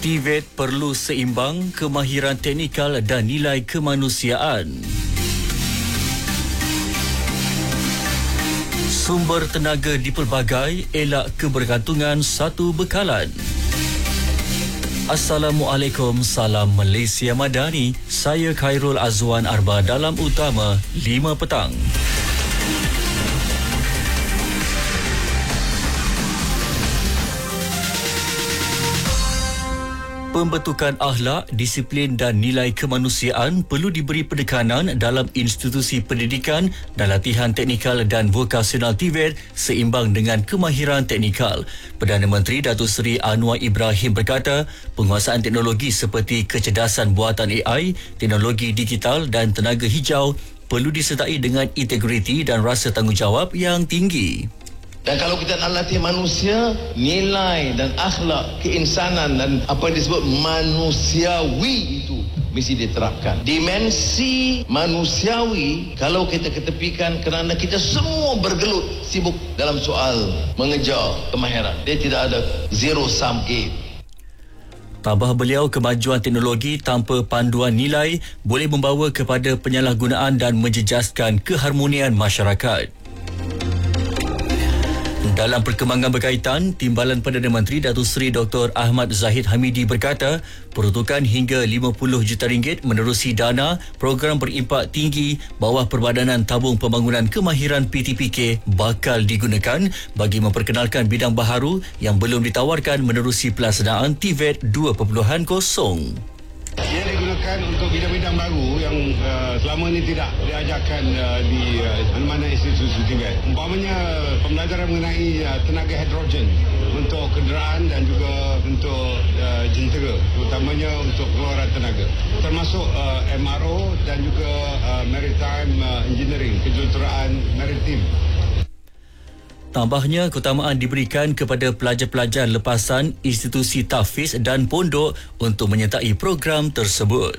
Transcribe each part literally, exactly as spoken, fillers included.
T V E T perlu seimbang, kemahiran teknikal dan nilai kemanusiaan. Sumber tenaga dipelbagai, elak kebergantungan satu bekalan. Assalamualaikum, salam Malaysia Madani. Saya Khairul Azwan Arba dalam Utama lima petang. Pembentukan akhlak, disiplin dan nilai kemanusiaan perlu diberi penekanan dalam institusi pendidikan dan latihan teknikal dan vokasional T V E T seimbang dengan kemahiran teknikal. Perdana Menteri Datuk Seri Anwar Ibrahim berkata, penguasaan teknologi seperti kecerdasan buatan A I, teknologi digital dan tenaga hijau perlu disertai dengan integriti dan rasa tanggungjawab yang tinggi. Dan kalau kita nak latih manusia, nilai dan akhlak, keinsanan dan apa yang disebut manusiawi itu mesti diterapkan. Dimensi manusiawi kalau kita ketepikan kerana kita semua bergelut sibuk dalam soal mengejar kemahiran. Dia tidak ada zero sum game. Tambah beliau, kemajuan teknologi tanpa panduan nilai boleh membawa kepada penyalahgunaan dan menjejaskan keharmonian masyarakat. Dalam perkembangan berkaitan, Timbalan Perdana Menteri Datuk Seri Doktor Ahmad Zahid Hamidi berkata, peruntukan hingga lima puluh juta ringgit menerusi dana program berimpak tinggi bawah Perbadanan Tabung Pembangunan Kemahiran P T P K bakal digunakan bagi memperkenalkan bidang baharu yang belum ditawarkan menerusi pelaksanaan T V E T dua titik kosong. Ia digunakan untuk bidang-bidang baru yang uh, selama ini tidak diajarkan uh, di uh, mana-mana institusi T V E T. Umpamanya pembelajaran mengenai uh, tenaga hidrogen untuk kenderaan dan juga untuk uh, jentera, terutamanya untuk pengeluaran tenaga. Termasuk uh, M R O dan juga uh, maritime uh, engineering, kejuruteraan maritim. Tambahnya, keutamaan diberikan kepada pelajar-pelajar lepasan institusi tahfiz dan pondok untuk menyertai program tersebut.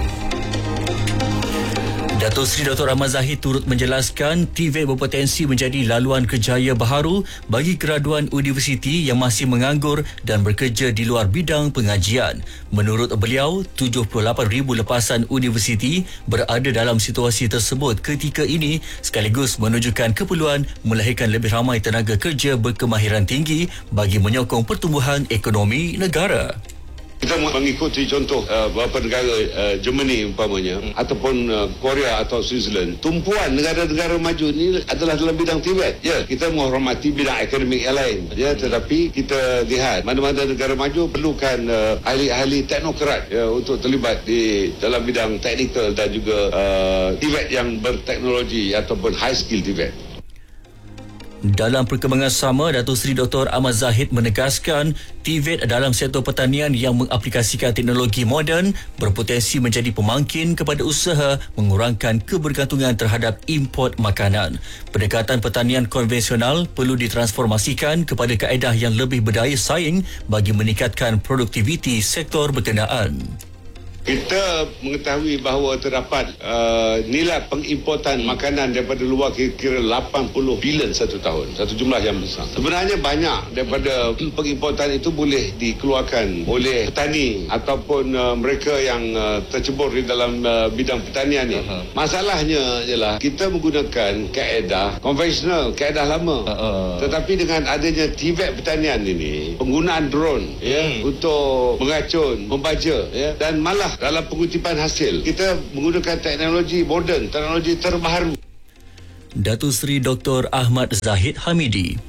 Datuk Seri Doktor Ahmad Zahid turut menjelaskan T V E T berpotensi menjadi laluan kerjaya baharu bagi graduan universiti yang masih menganggur dan bekerja di luar bidang pengajian. Menurut beliau, tujuh puluh lapan ribu lepasan universiti berada dalam situasi tersebut ketika ini sekaligus menunjukkan keperluan melahirkan lebih ramai tenaga kerja berkemahiran tinggi bagi menyokong pertumbuhan ekonomi negara. Kita mengikuti contoh uh, beberapa negara, uh, Germany umpamanya, hmm. ataupun uh, Korea atau Switzerland. Tumpuan negara-negara maju ini adalah dalam bidang T V E T. Ya, kita menghormati bidang akademik yang lain. Ya, tetapi kita lihat mana-mana negara maju perlukan uh, ahli-ahli teknokrat ya, untuk terlibat di dalam bidang teknikal dan juga uh, T V E T yang berteknologi ataupun high skill T V E T. Dalam perkembangan sama, Datuk Seri Doktor Ahmad Zahid menegaskan T V E T dalam sektor pertanian yang mengaplikasikan teknologi moden berpotensi menjadi pemangkin kepada usaha mengurangkan kebergantungan terhadap import makanan. Pendekatan pertanian konvensional perlu ditransformasikan kepada kaedah yang lebih berdaya saing bagi meningkatkan produktiviti sektor berkenaan. Kita mengetahui bahawa terdapat uh, nilai pengimportan makanan daripada luar kira-kira lapan puluh bilion satu tahun. Satu jumlah yang besar. Sebenarnya banyak daripada pengimportan itu boleh dikeluarkan oleh petani ataupun uh, mereka yang uh, tercebur di dalam uh, bidang pertanian ini. Uh-huh. Masalahnya ialah kita menggunakan kaedah konvensional, kaedah lama. Uh-huh. Tetapi dengan adanya T V E T pertanian ini, penggunaan drone ya, hmm. untuk mengacun, membaja ya, dan malah dalam pengutipan hasil kita menggunakan teknologi moden, teknologi terbaru. Datuk Seri Doktor Ahmad Zahid Hamidi.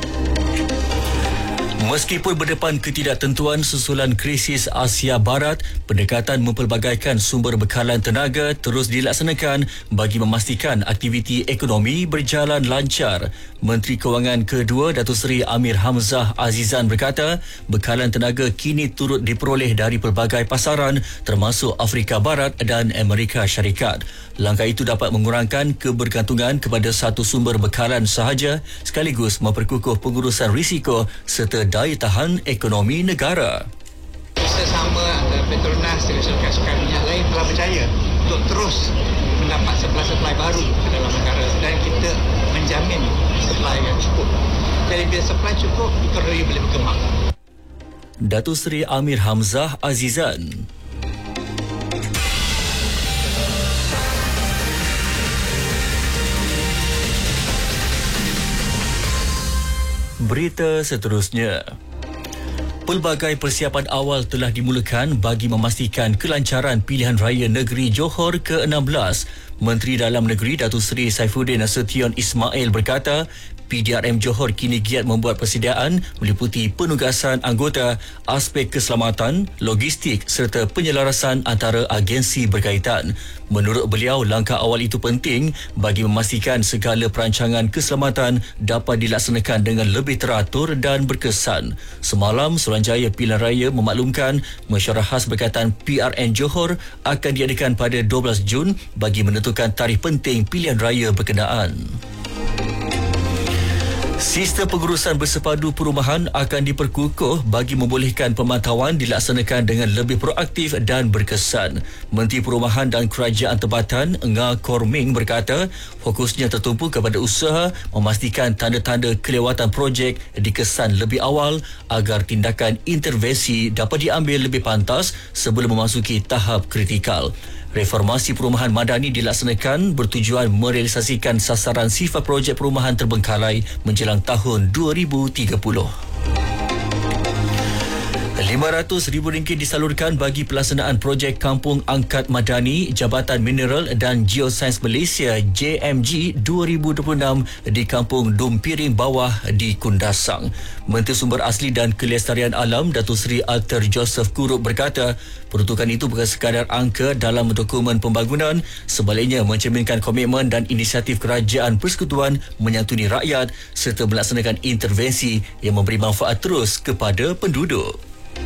Meskipun berdepan ketidaktentuan susulan krisis Asia Barat, pendekatan mempelbagaikan sumber bekalan tenaga terus dilaksanakan bagi memastikan aktiviti ekonomi berjalan lancar. Menteri Kewangan kedua Datuk Seri Amir Hamzah Azizan berkata, bekalan tenaga kini turut diperoleh dari pelbagai pasaran termasuk Afrika Barat dan Amerika Syarikat. Langkah itu dapat mengurangkan kebergantungan kepada satu sumber bekalan sahaja sekaligus memperkukuh pengurusan risiko serta daya tahan ekonomi negara. Sesama Petronas dengan syarikat sukan minyak lain telah berjaya untuk terus mendapat supply-supply baru ke dalam negara dan kita menjamin supply yang cukup. Jadi bila supply cukup, ekonomi boleh berkembang. Datuk Seri Amir Hamzah Azizan. Berita seterusnya. Pelbagai persiapan awal telah dimulakan bagi memastikan kelancaran pilihan raya negeri Johor ke enam belas. Menteri Dalam Negeri Datuk Seri Saifuddin Nasution Ismail berkata, P D R M Johor kini giat membuat persediaan meliputi penugasan anggota, aspek keselamatan, logistik serta penyelarasan antara agensi berkaitan. Menurut beliau, langkah awal itu penting bagi memastikan segala perancangan keselamatan dapat dilaksanakan dengan lebih teratur dan berkesan. Semalam, Suruhanjaya Pilihan Raya memaklumkan mesyuarat khas berkaitan P R N Johor akan diadakan pada dua belas Jun bagi menentukan tarikh penting pilihan raya berkenaan. Sistem pengurusan bersepadu perumahan akan diperkukuh bagi membolehkan pemantauan dilaksanakan dengan lebih proaktif dan berkesan. Menteri Perumahan dan Kerajaan Tempatan Nga Korming berkata, fokusnya tertumpu kepada usaha memastikan tanda-tanda kelewatan projek dikesan lebih awal agar tindakan intervensi dapat diambil lebih pantas sebelum memasuki tahap kritikal. Reformasi perumahan madani dilaksanakan bertujuan merealisasikan sasaran sifat projek perumahan terbengkalai menjelang tahun dua ribu tiga puluh. lima ratus ribu ringgit disalurkan bagi pelaksanaan projek Kampung Angkat Madani Jabatan Mineral dan Geosains Malaysia J M G dua ribu dua puluh enam di Kampung Dumpiring Bawah di Kundasang. Menteri Sumber Asli dan Kelestarian Alam Datuk Seri Alter Joseph Kurup berkata, peruntukan itu bukan sekadar angka dalam dokumen pembangunan, sebaliknya mencerminkan komitmen dan inisiatif kerajaan persekutuan menyantuni rakyat serta melaksanakan intervensi yang memberi manfaat terus kepada penduduk.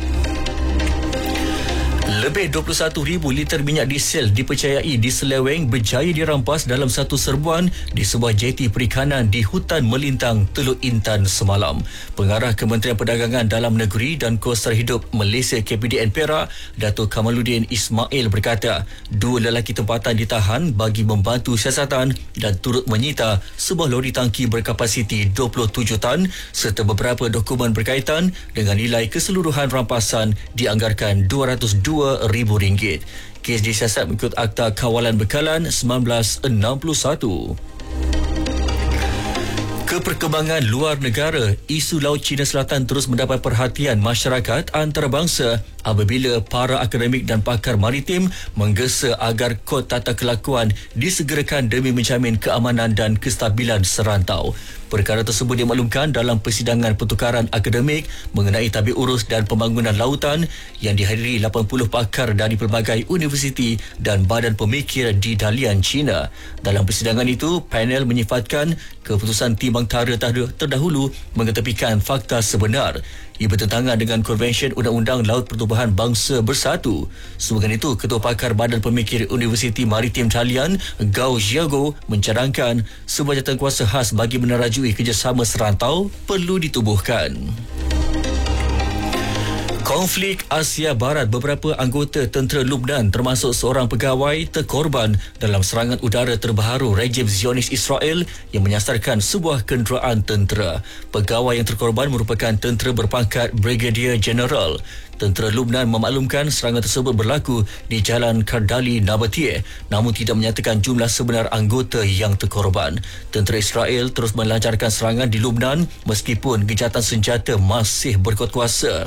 Lebih dua puluh satu ribu liter minyak diesel dipercayai diseleweng berjaya dirampas dalam satu serbuan di sebuah jeti perikanan di hutan melintang Teluk Intan semalam. Pengarah Kementerian Perdagangan Dalam Negeri dan Kos Terhidup Malaysia K P D N Perak, Datuk Kamaluddin Ismail berkata, dua lelaki tempatan ditahan bagi membantu siasatan dan turut menyita sebuah lori tangki berkapasiti dua puluh tujuh tan serta beberapa dokumen berkaitan dengan nilai keseluruhan rampasan dianggarkan dua ratus dua ribu ringgit. Kes disiasat mengikut Akta Kawalan Bekalan sembilan belas enam puluh satu. Keperkembangan luar negara, isu Laut Cina Selatan terus mendapat perhatian masyarakat antarabangsa apabila para akademik dan pakar maritim menggesa agar kod tata kelakuan disegerakan demi menjamin keamanan dan kestabilan serantau. Perkara tersebut dimaklumkan dalam persidangan pertukaran akademik mengenai tabir urus dan pembangunan lautan yang dihadiri lapan puluh pakar dari pelbagai universiti dan badan pemikir di Dalian China. Dalam persidangan itu, panel menyifatkan keputusan timbang tara terdahulu mengetepikan fakta sebenar. Ia bertentangan dengan Konvensyen Undang-Undang Laut Pertubuhan Bangsa Bersatu. Sebagai itu, Ketua Pakar Badan Pemikir Universiti Maritim Dalian, Gao Jiago, mencadangkan sebuah jawatankuasa khas bagi menerajui kerjasama serantau perlu ditubuhkan. Konflik Asia Barat, beberapa anggota tentera Lubnan termasuk seorang pegawai terkorban dalam serangan udara terbaru rejim Zionis Israel yang menyasarkan sebuah kenderaan tentera. Pegawai yang terkorban merupakan tentera berpangkat Brigadier General. Tentera Lubnan memaklumkan serangan tersebut berlaku di Jalan Kardali Nabatie, namun tidak menyatakan jumlah sebenar anggota yang terkorban. Tentera Israel terus melancarkan serangan di Lubnan meskipun gejatan senjata masih berkuat kuasa.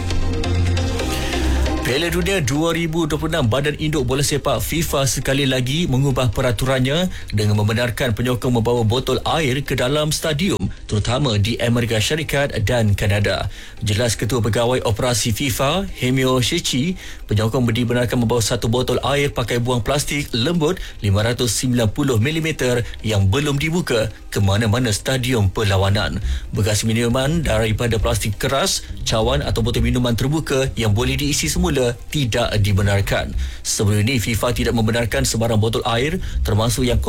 Piala Dunia dua ribu dua puluh enam, Badan Induk Bola Sepak FIFA sekali lagi mengubah peraturannya dengan membenarkan penyokong membawa botol air ke dalam stadium, terutama di Amerika Syarikat dan Kanada. Jelas Ketua Pegawai Operasi FIFA, Hemio Shichi, penyokong dibenarkan membawa satu botol air pakai buang plastik lembut lima ratus sembilan puluh milimeter yang belum dibuka ke mana-mana stadium perlawanan. Bekas minuman daripada plastik keras, cawan atau botol minuman terbuka yang boleh diisi semula tidak dibenarkan. Sebelum ini, FIFA tidak membenarkan sebarang botol air termasuk yang